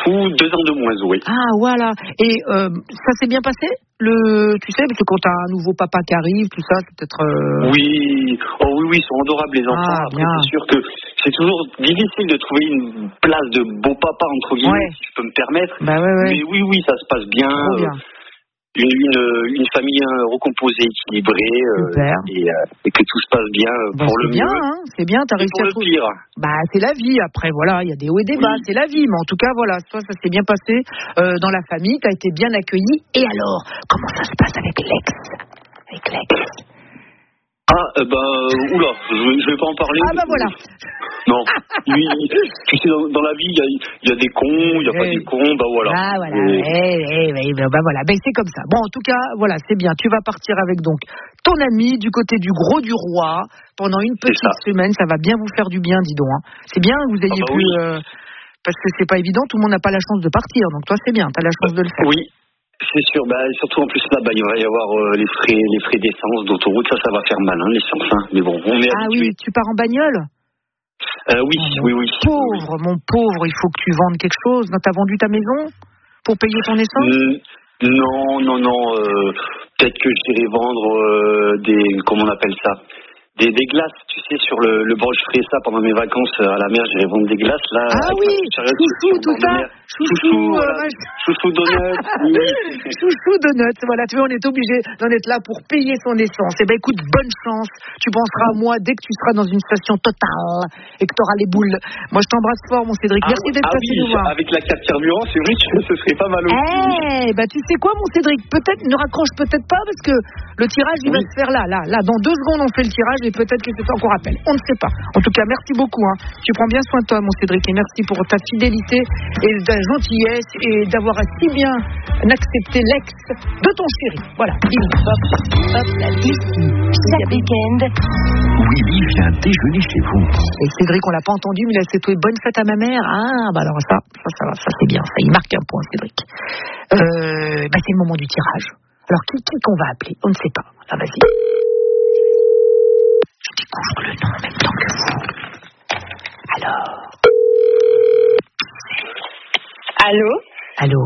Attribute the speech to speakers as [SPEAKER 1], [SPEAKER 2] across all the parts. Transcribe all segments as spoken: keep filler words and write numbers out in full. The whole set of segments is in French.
[SPEAKER 1] coup, deux ans de moins, oui.
[SPEAKER 2] Ah, voilà. Et euh, ça s'est bien passé le, tu sais, parce que quand t'as un nouveau papa qui arrive, tout ça, c'est peut-être... Euh...
[SPEAKER 1] Oui, oh oui, oui, ils sont adorables, les enfants.
[SPEAKER 2] Ah,
[SPEAKER 1] Après,
[SPEAKER 2] bien.
[SPEAKER 1] c'est sûr que c'est toujours difficile de trouver une place de beau papa, entre guillemets,
[SPEAKER 2] Ouais.
[SPEAKER 1] si je peux me permettre.
[SPEAKER 2] Bah ouais, ouais.
[SPEAKER 1] Mais oui, oui, ça se passe bien.
[SPEAKER 2] Trop bien.
[SPEAKER 1] Euh, Une, une, une famille euh, recomposée, équilibrée, euh, et, euh, et que tout se passe bien euh,
[SPEAKER 2] bah,
[SPEAKER 1] pour le
[SPEAKER 2] bien,
[SPEAKER 1] mieux.
[SPEAKER 2] Hein, c'est bien, t'as
[SPEAKER 1] et
[SPEAKER 2] réussi
[SPEAKER 1] pour
[SPEAKER 2] à
[SPEAKER 1] le
[SPEAKER 2] trouver.
[SPEAKER 1] pire.
[SPEAKER 2] Bah, c'est la vie. Après, voilà, il y a des hauts et des bas,
[SPEAKER 1] Oui.
[SPEAKER 2] c'est la vie. Mais en tout cas, voilà, toi, ça s'est bien passé euh, dans la famille, t'as été bien accueilli. Et alors, comment ça se passe avec l'ex Avec l'ex
[SPEAKER 1] Ah, euh, bah, euh, oula, je, je vais pas en parler.
[SPEAKER 2] Ah, bah voilà.
[SPEAKER 1] Non, lui, tu sais, dans, dans la vie, il y a, y a des cons, il n'y a pas
[SPEAKER 2] hey.
[SPEAKER 1] des cons, bah voilà.
[SPEAKER 2] Ah, voilà,
[SPEAKER 1] et...
[SPEAKER 2] hey, hey, hey, bah, bah, voilà, ben c'est comme ça. Bon, en tout cas, voilà, c'est bien. Tu vas partir avec donc ton ami du côté du Gros du Roi pendant une petite semaine. Ça va bien vous faire du bien, dis donc. Hein. C'est bien que vous ayez
[SPEAKER 1] ah bah
[SPEAKER 2] pu...
[SPEAKER 1] oui.
[SPEAKER 2] Euh, parce que c'est pas évident, tout le monde n'a pas la chance de partir. Donc toi, c'est bien, tu as la chance de le faire.
[SPEAKER 1] Oui. C'est sûr, bah, surtout en plus là, bah, il va y avoir euh, les frais, les frais d'essence, d'autoroute, ça, ça va faire mal, hein, l'essence. Hein. Mais bon, on est
[SPEAKER 2] ah
[SPEAKER 1] habitué.
[SPEAKER 2] oui, tu pars en bagnole
[SPEAKER 1] euh, Oui,
[SPEAKER 2] oh,
[SPEAKER 1] oui, oui.
[SPEAKER 2] Pauvre,
[SPEAKER 1] oui.
[SPEAKER 2] mon pauvre, il faut que tu vendes quelque chose. T'as vendu ta maison pour payer ton essence
[SPEAKER 1] mmh, Non, non, non. Euh, peut-être que j'irai vendre euh, des, comment on appelle ça, des, des glaces, tu sais, sur le, le bord, je ferai ça pendant mes vacances à la mer, j'irai vendre des glaces là.
[SPEAKER 2] Ah oui, chouchou, tout ça, chouchou, voilà.
[SPEAKER 1] chouchou donuts, oui.
[SPEAKER 2] Chouchou donuts, voilà, tu vois, on est obligé d'en être là pour payer son essence. Eh ben écoute, bonne chance, tu penseras à moi dès que tu seras dans une station Total et que tu auras les boules. Moi je t'embrasse fort mon Cédric,
[SPEAKER 1] ah,
[SPEAKER 2] merci d'être
[SPEAKER 1] ah
[SPEAKER 2] passé
[SPEAKER 1] oui,
[SPEAKER 2] nous voir.
[SPEAKER 1] Avec la carte carburant, c'est vrai que ce serait pas mal aussi.
[SPEAKER 2] Eh, bah tu sais quoi mon Cédric, peut-être, ne raccroche peut-être pas parce que le tirage il oui. va se faire là, là, là, dans deux secondes on fait le tirage et peut-être que c'est ça qu'on rappelle. On ne sait pas. En tout cas, merci beaucoup. Hein. Tu prends bien soin de toi, mon Cédric, et merci pour ta fidélité et ta gentillesse et d'avoir si bien accepté l'ex de ton chéri. Voilà. Hop, hop, là, ici.
[SPEAKER 3] Chaque week-end,
[SPEAKER 4] Willy vient déjeuner chez vous.
[SPEAKER 2] Et Cédric, on l'a pas entendu, mais il a souhaité bonne fête à ma mère. Ah, bah alors ça, ça, ça, ça c'est bien. Ça, il marque un point, Cédric. Euh, bah c'est le moment du tirage. Alors, qui, qui qu'on va appeler? On ne sait pas. Ah, vas-y. Je découvre le nom en même temps que vous. Alors.
[SPEAKER 3] Allô?
[SPEAKER 2] Allô?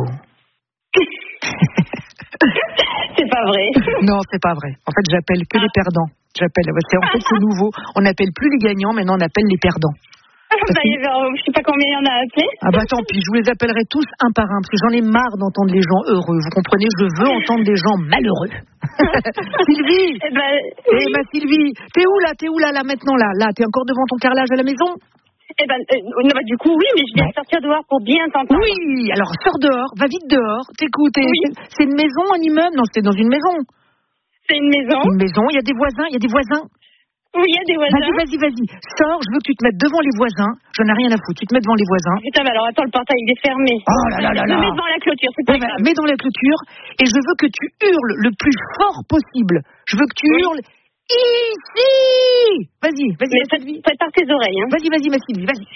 [SPEAKER 3] C'est pas vrai.
[SPEAKER 2] Non, c'est pas vrai. En fait, j'appelle que les perdants. J'appelle. C'est, en fait, c'est nouveau. On n'appelle plus les gagnants, maintenant on appelle les perdants.
[SPEAKER 3] Bah, y avait, je sais pas combien il y en a appelé.
[SPEAKER 2] Ah bah tant pis, je vous les appellerai tous un par un, parce que j'en ai marre d'entendre les gens heureux. Vous comprenez, je veux entendre des gens malheureux. Sylvie,
[SPEAKER 3] eh ben,
[SPEAKER 2] oui. Eh ma Sylvie, t'es où là, t'es où là, là maintenant là, là, t'es encore devant ton carrelage à la maison?
[SPEAKER 3] Eh ben, euh, non, bah, du coup, oui, mais je viens ouais. sortir dehors pour bien t'entendre.
[SPEAKER 2] Oui, alors sors dehors, va vite dehors. T'écoutes, oui. c'est, c'est une maison, un immeuble? Non, c'est dans une maison.
[SPEAKER 3] C'est une maison.
[SPEAKER 2] Une maison, il y a des voisins, il y a des voisins.
[SPEAKER 3] Oui, il y a des voisins.
[SPEAKER 2] Vas-y, vas-y, vas-y. Sors, je veux que tu te mettes devant les voisins. J'en ai rien à foutre. Tu te mets devant les voisins.
[SPEAKER 3] Putain, mais alors attends, le portail il est fermé.
[SPEAKER 2] Oh là là là là.
[SPEAKER 3] Mets devant la clôture, c'est pas
[SPEAKER 2] ouais,
[SPEAKER 3] grave.
[SPEAKER 2] Mets dans la clôture et je veux que tu hurles le plus fort possible. Je veux que tu oui. hurles ici. Vas-y, vas-y.
[SPEAKER 3] Mais faites, faites par tes oreilles. Hein.
[SPEAKER 2] Vas-y, vas-y, ma Sylvie, vas-y.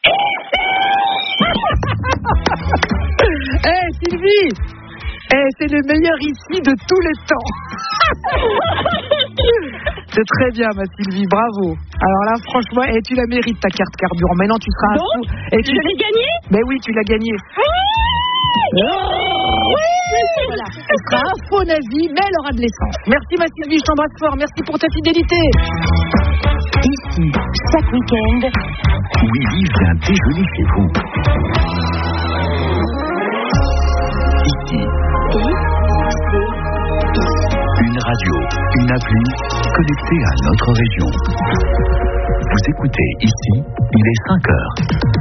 [SPEAKER 2] Eh hey, Sylvie. Eh, c'est le meilleur ici de tous les temps. C'est très bien, ma Sylvie, bravo. Alors là, franchement, eh, tu la mérites ta carte carburant. Maintenant, tu seras
[SPEAKER 3] bon,
[SPEAKER 2] un fou. Et tu...
[SPEAKER 3] Je l'ai gagnée.
[SPEAKER 2] Ben oui, tu l'as gagnée. Oui, oui. Voilà. Elle sera un faux nazi, mais elle aura de l'essence. Merci, ma Sylvie, je t'embrasse fort. Merci pour ta fidélité.
[SPEAKER 3] Ici, chaque week-end,
[SPEAKER 4] Willy vient déjeuner chez vous. Ici. Une radio, une appli connectée à notre région. Vous écoutez ici, il est cinq heures.